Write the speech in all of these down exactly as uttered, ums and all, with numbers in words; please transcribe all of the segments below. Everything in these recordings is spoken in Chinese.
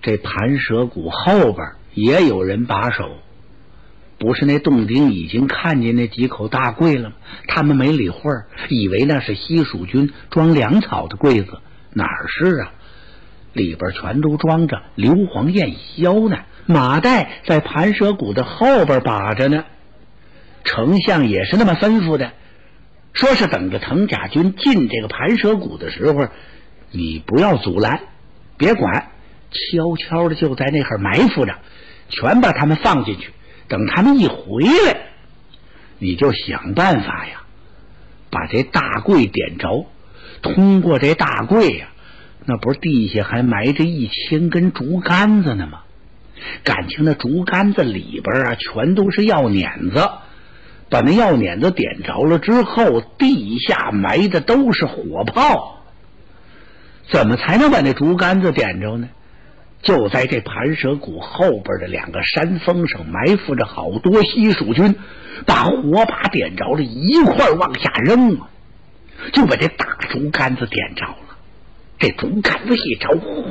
这盘蛇谷后边也有人把守，不是那洞丁已经看见那几口大柜了吗？他们没理会，以为那是西蜀军装粮草的柜子，哪儿是啊？里边全都装着硫磺焰硝呢。马岱在盘蛇谷的后边把着呢。丞相也是那么吩咐的，说是等着藤甲军进这个盘蛇谷的时候，你不要阻拦，别管，悄悄的就在那儿埋伏着，全把他们放进去，等他们一回来，你就想办法呀，把这大柜点着，通过这大柜呀，那不是地下还埋着一千根竹竿子呢吗？感情那竹竿子里边啊，全都是药碾子，把那药碾子点着了之后，地下埋的都是火炮。怎么才能把那竹竿子点着呢？就在这盘蛇谷后边的两个山峰上埋伏着好多西蜀军，把火把点着了，一块往下扔啊，就把这大竹竿子点着了。这竹竿子一着，呼，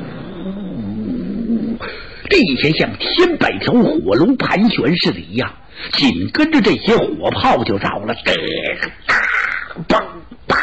地下像千百条火龙盘旋似的一样，紧跟着这些火炮就着了，嘣啪，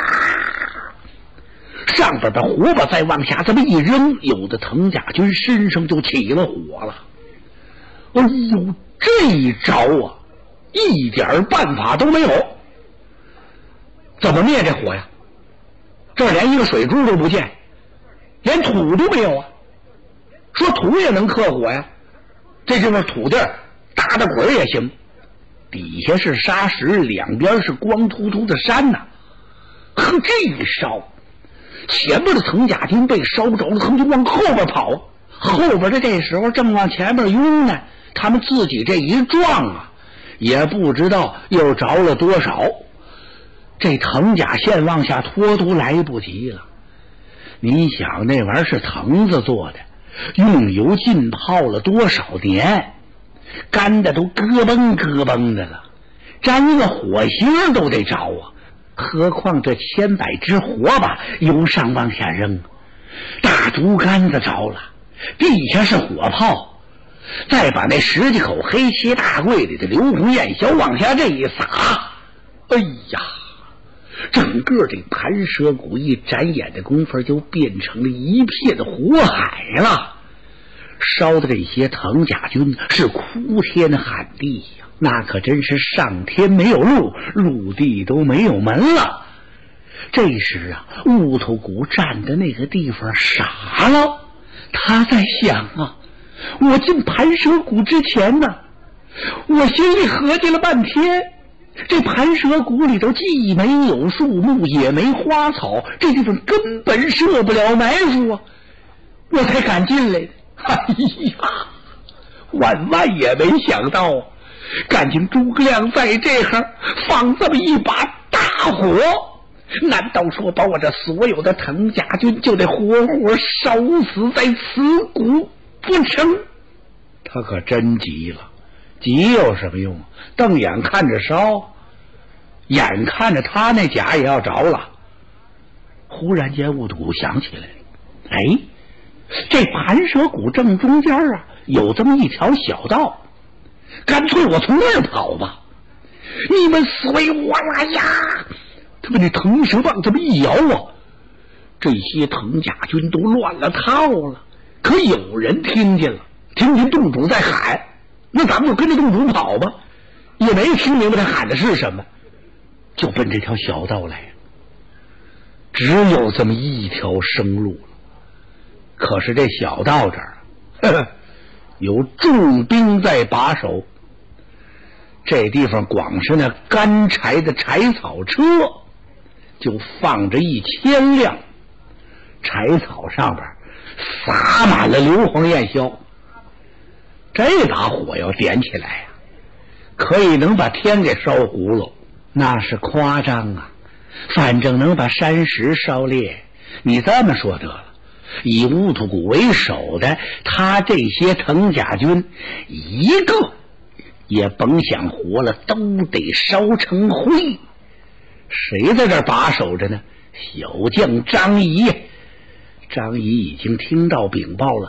上边的火把再往下这么一扔，有的藤甲军身上就起了火了。哎呦，这一着啊，一点办法都没有。怎么灭这火呀？这儿连一个水珠都不见，连土都没有啊。说土也能克火呀，这地方土地打打滚也行，底下是沙石，两边是光秃秃的山呐、啊。呵，这一烧，前面的藤甲军被烧着了，他们就往后边跑，后边的这时候正往前面拥呢，他们自己这一撞啊，也不知道又着了多少，这藤甲线往下拖都来不及了。你想那玩意儿是藤子做的，用油浸泡了多少年，干的都咯嘣咯嘣的了，沾个火星都得着啊，何况这千百只火把由上往下扔，大竹竿子着了，地下是火炮，再把那十几口黑漆大柜里的硫磺焰硝往下这一撒，哎呀，整个这盘蛇谷一眨眼的功夫就变成了一片的火海了，烧的这些藤甲军是哭天喊地呀，那可真是上天没有路，陆地都没有门了。这时啊，乌头谷站的那个地方傻了，他在想啊，我进盘蛇谷之前呢，我心里合计了半天，这盘蛇谷里头既没有树木也没花草，这地方根本设不了埋伏啊，我才敢进来的。哎呀，万万也没想到，感情诸葛亮在这行放这么一把大火，难道说把我这所有的藤甲军就得活活烧死在此谷不成？他可真急了，急有什么用？瞪眼看着烧，眼看着他那甲也要着了。忽然间兀土想起来了，哎，这盘蛇谷正中间啊，有这么一条小道，干脆我从那儿跑吧。你们随我来呀！他把那藤蛇棒这么一摇啊，这些藤甲军都乱了套了。可有人听见了，听见洞主在喊，那咱们就跟着洞主跑吧。也没听明白他喊的是什么，就奔这条小道来。只有这么一条生路了。可是这小道这儿呵呵有重兵在把守，这地方光是那干柴的柴草车就放着一千辆，柴草上边撒满了硫磺焰硝。这把火要点起来呀、啊，可以能把天给烧糊了，那是夸张啊，反正能把山石烧裂。你这么说得了，以乌土谷为首的他这些藤甲军一个也甭想活了，都得烧成灰。谁在这把守着呢？小将张仪。张仪已经听到禀报了，